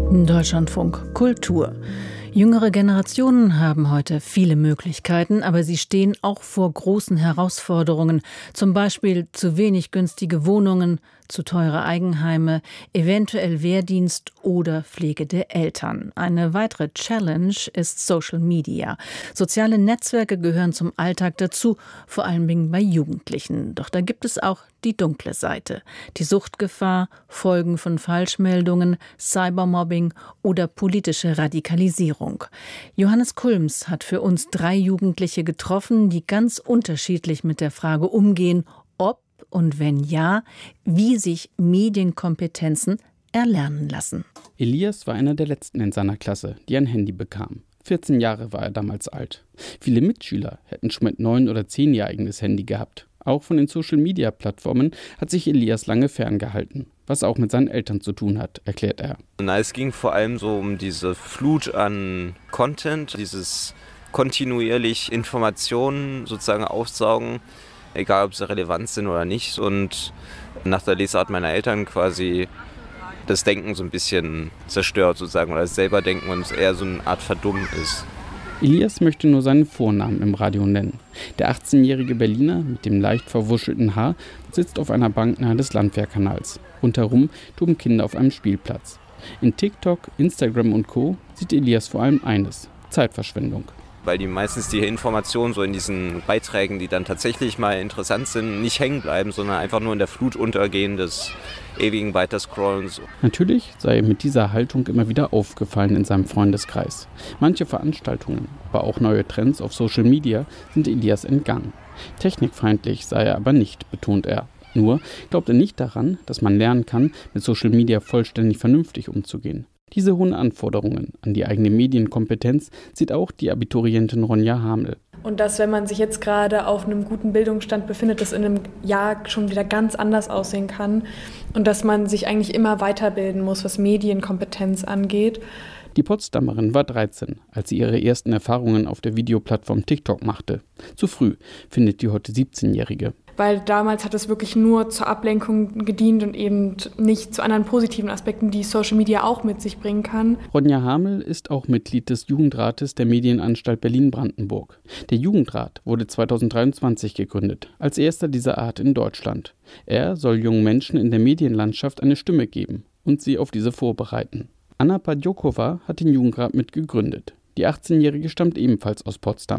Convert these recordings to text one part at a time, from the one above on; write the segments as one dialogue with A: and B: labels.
A: Deutschlandfunk Kultur. Jüngere Generationen haben heute viele Möglichkeiten, aber sie stehen auch vor großen Herausforderungen. Zum Beispiel zu wenig günstige Wohnungen, zu teure Eigenheime, eventuell Wehrdienst oder Pflege der Eltern. Eine weitere Challenge ist Social Media. Soziale Netzwerke gehören zum Alltag dazu, vor allem bei Jugendlichen. Doch da gibt es auch die dunkle Seite. Die Suchtgefahr, Folgen von Falschmeldungen, Cybermobbing oder politische Radikalisierung. Johannes Kulms hat für uns 3 Jugendliche getroffen, die ganz unterschiedlich mit der Frage umgehen, ob und wenn ja, wie sich Medienkompetenzen erlernen lassen.
B: Elias war einer der letzten in seiner Klasse, die ein Handy bekamen. 14 Jahre war er damals alt. Viele Mitschüler hätten schon mit 9 oder 10 ihr eigenes Handy gehabt. Auch von den Social-Media-Plattformen hat sich Elias lange ferngehalten, was auch mit seinen Eltern zu tun hat, erklärt er.
C: Es ging vor allem so um diese Flut an Content, dieses kontinuierlich Informationen sozusagen aufsaugen, egal ob sie relevant sind oder nicht. Und nach der Lesart meiner Eltern quasi das Denken so ein bisschen zerstört sozusagen, oder das Selberdenken und eher so eine Art Verdummen ist.
B: Elias möchte nur seinen Vornamen im Radio nennen. Der 18-jährige Berliner mit dem leicht verwuschelten Haar sitzt auf einer Bank nahe des Landwehrkanals. Rundherum toben Kinder auf einem Spielplatz. In TikTok, Instagram und Co. sieht Elias vor allem eines: Zeitverschwendung.
C: Weil die meistens die Informationen so in diesen Beiträgen, die dann tatsächlich mal interessant sind, nicht hängen bleiben, sondern einfach nur in der Flut untergehen des ewigen Weiterscrollens.
B: Natürlich sei ihm mit dieser Haltung immer wieder aufgefallen in seinem Freundeskreis. Manche Veranstaltungen, aber auch neue Trends auf Social Media sind Elias entgangen. Technikfeindlich sei er aber nicht, betont er. Nur glaubt er nicht daran, dass man lernen kann, mit Social Media vollständig vernünftig umzugehen. Diese hohen Anforderungen an die eigene Medienkompetenz sieht auch die Abiturientin Ronja Hamel.
D: Und dass, wenn man sich jetzt gerade auf einem guten Bildungsstand befindet, das in einem Jahr schon wieder ganz anders aussehen kann. Und dass man sich eigentlich immer weiterbilden muss, was Medienkompetenz angeht.
B: Die Potsdamerin war 13, als sie ihre ersten Erfahrungen auf der Videoplattform TikTok machte. Zu früh, findet die heute 17-Jährige.
D: Weil damals hat es wirklich nur zur Ablenkung gedient und eben nicht zu anderen positiven Aspekten, die Social Media auch mit sich bringen kann.
B: Ronja Hamel ist auch Mitglied des Jugendrates der Medienanstalt Berlin-Brandenburg. Der Jugendrat wurde 2023 gegründet, als erster dieser Art in Deutschland. Er soll jungen Menschen in der Medienlandschaft eine Stimme geben und sie auf diese vorbereiten. Anna Padjokova hat den Jugendrat mitgegründet. Die 18-Jährige stammt ebenfalls aus Potsdam.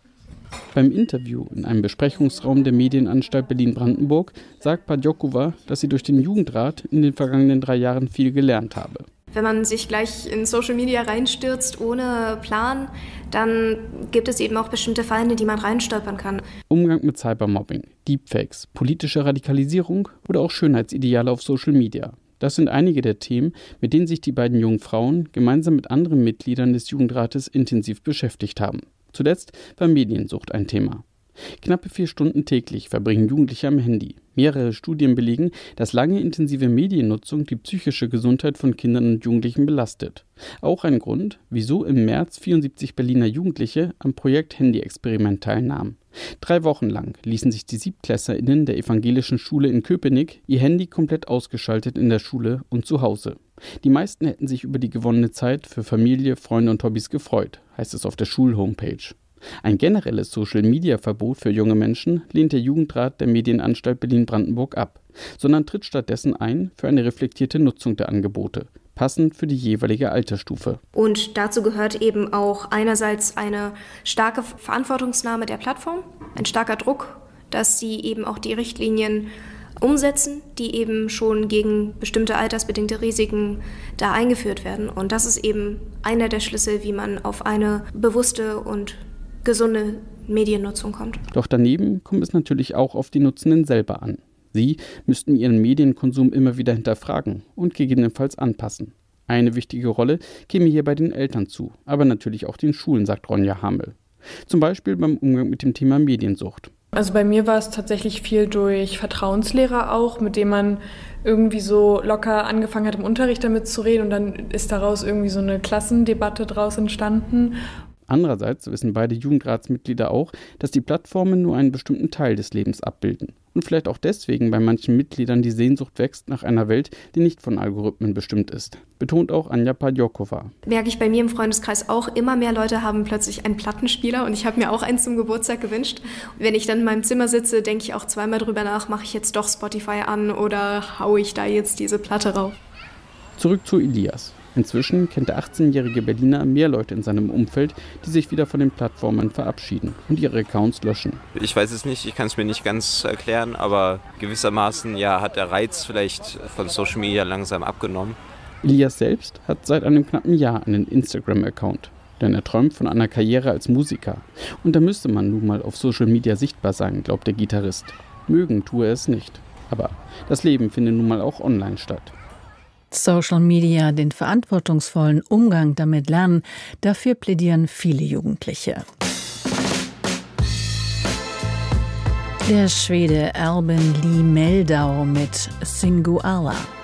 B: Beim Interview in einem Besprechungsraum der Medienanstalt Berlin-Brandenburg sagt Padjokova, dass sie durch den Jugendrat in den vergangenen 3 Jahren viel gelernt habe.
E: Wenn man sich gleich in Social Media reinstürzt ohne Plan, dann gibt es eben auch bestimmte Fallen, in die man reinstolpern kann.
B: Umgang mit Cybermobbing, Deepfakes, politische Radikalisierung oder auch Schönheitsideale auf Social Media. Das sind einige der Themen, mit denen sich die beiden jungen Frauen gemeinsam mit anderen Mitgliedern des Jugendrates intensiv beschäftigt haben. Zuletzt war Mediensucht ein Thema. Knappe 4 Stunden täglich verbringen Jugendliche am Handy. Mehrere Studien belegen, dass lange intensive Mediennutzung die psychische Gesundheit von Kindern und Jugendlichen belastet. Auch ein Grund, wieso im März 74 Berliner Jugendliche am Projekt Handy-Experiment teilnahmen. 3 Wochen lang ließen sich die SiebtklässerInnen der evangelischen Schule in Köpenick ihr Handy komplett ausgeschaltet in der Schule und zu Hause. Die meisten hätten sich über die gewonnene Zeit für Familie, Freunde und Hobbys gefreut, heißt es auf der Schulhomepage. Ein generelles Social-Media-Verbot für junge Menschen lehnt der Jugendrat der Medienanstalt Berlin-Brandenburg ab, sondern tritt stattdessen ein für eine reflektierte Nutzung der Angebote, passend für die jeweilige Altersstufe.
E: Und dazu gehört eben auch einerseits eine starke Verantwortungsnahme der Plattform, ein starker Druck, dass sie eben auch die Richtlinien umsetzen, die eben schon gegen bestimmte altersbedingte Risiken da eingeführt werden. Und das ist eben einer der Schlüssel, wie man auf eine bewusste und gesunde Mediennutzung kommt.
B: Doch daneben kommt es natürlich auch auf die Nutzenden selber an. Sie müssten ihren Medienkonsum immer wieder hinterfragen und gegebenenfalls anpassen. Eine wichtige Rolle käme hier bei den Eltern zu, aber natürlich auch den Schulen, sagt Ronja Hamel. Zum Beispiel beim Umgang mit dem Thema Mediensucht.
D: Also bei mir war es tatsächlich viel durch Vertrauenslehrer auch, mit dem man irgendwie so locker angefangen hat, im Unterricht damit zu reden und dann ist daraus irgendwie so eine Klassendebatte draus entstanden.
B: Andererseits wissen beide Jugendratsmitglieder auch, dass die Plattformen nur einen bestimmten Teil des Lebens abbilden Und vielleicht auch deswegen bei manchen Mitgliedern die Sehnsucht wächst nach einer Welt, die nicht von Algorithmen bestimmt ist. Betont auch Anja Padjokova.
E: Merke ich bei mir im Freundeskreis auch, immer mehr Leute haben plötzlich einen Plattenspieler und ich habe mir auch einen zum Geburtstag gewünscht. Wenn ich dann in meinem Zimmer sitze, denke ich auch zweimal drüber nach, mache ich jetzt doch Spotify an oder haue ich da jetzt diese Platte rauf.
B: Zurück zu Elias. Inzwischen kennt der 18-jährige Berliner mehr Leute in seinem Umfeld, die sich wieder von den Plattformen verabschieden und ihre Accounts löschen.
C: Ich weiß es nicht, ich kann es mir nicht ganz erklären, aber gewissermaßen hat der Reiz vielleicht von Social Media langsam abgenommen.
B: Elias selbst hat seit einem knappen Jahr einen Instagram-Account, denn er träumt von einer Karriere als Musiker. Und da müsste man nun mal auf Social Media sichtbar sein, glaubt der Gitarrist. Mögen tue er es nicht. Aber das Leben findet nun mal auch online statt.
A: Social Media, den verantwortungsvollen Umgang damit lernen, dafür plädieren viele Jugendliche. Der Schwede Albin Lee Meldau mit Singoalla.